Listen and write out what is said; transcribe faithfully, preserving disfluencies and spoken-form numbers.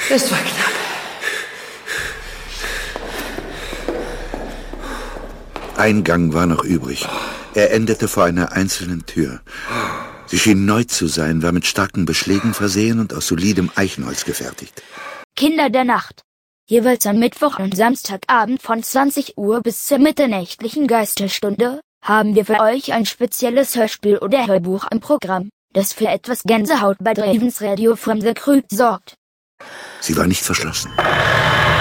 Es war knapp. Ein Gang war noch übrig. Er endete vor einer einzelnen Tür. Sie schien neu zu sein, war mit starken Beschlägen versehen und aus solidem Eichenholz gefertigt. Kinder der Nacht. Jeweils am Mittwoch und Samstagabend von zwanzig Uhr bis zur mitternächtlichen Geisterstunde haben wir für euch ein spezielles Hörspiel oder Hörbuch im Programm, das für etwas Gänsehaut bei Dravens Radio from the Crypt sorgt. Sie war nicht verschlossen.